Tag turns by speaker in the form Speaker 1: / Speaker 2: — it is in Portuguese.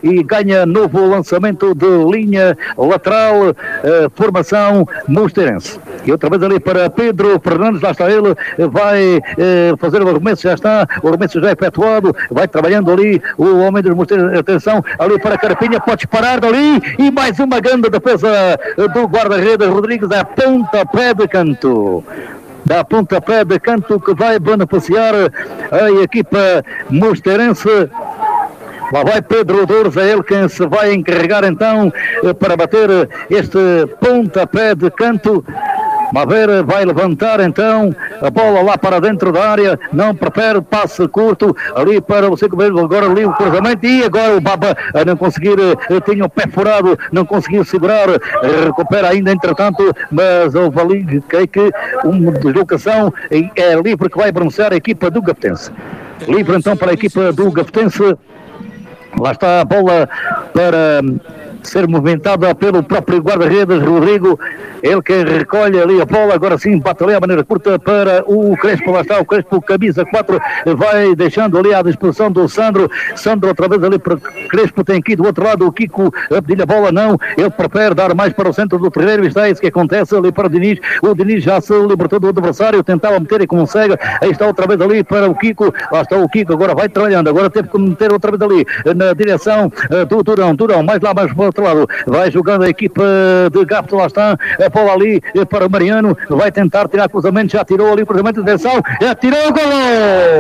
Speaker 1: e ganha novo lançamento de linha lateral, formação mosteirense. E outra vez ali para Pedro Fernandes, lá está ele, vai fazer o arremesso, já está, o arremesso já é efetuado, vai trabalhando ali o homem dos mosteiros, atenção, ali para Carapinha, pode parar dali, e mais uma grande defesa do guarda-redes Rodrigues, a pontapé de canto. Da pontapé de canto que vai beneficiar a equipa mosteirense. Lá vai Pedro Douros, é ele quem se vai encarregar então para bater este pontapé de canto. Maver vai levantar então a bola lá para dentro da área, não prefere passe curto ali para você que agora ali o cruzamento, e agora o Baba a não conseguir, tinha o pé furado, não conseguiu segurar, recupera ainda entretanto, mas houve ali que uma deslocação, é livre que vai beneficiar a equipa do Gaftense. Livre então para a equipa do Gaftense. Lá está a bola para ser movimentada pelo próprio guarda-redes Rodrigo, ele que recolhe ali a bola, agora sim bate ali a maneira curta para o Crespo, lá está o Crespo, camisa 4, vai deixando ali à disposição do Sandro outra vez ali para Crespo, tem aqui do outro lado o Kiko a pedir a bola, não, ele prefere dar mais para o centro do terreno, está isso que acontece ali para o Diniz já se libertou do adversário, tentava meter e consegue, aí está outra vez ali para o Kiko, lá está o Kiko, agora vai trabalhando, agora teve que meter outra vez ali na direção do Durão, mais lá, mais para o outro lado, vai jogando a equipa de Gapto, lá está a bola ali para o Mariano, vai tentar tirar cruzamento, já tirou ali o cruzamento, atenção, já tirou o gol!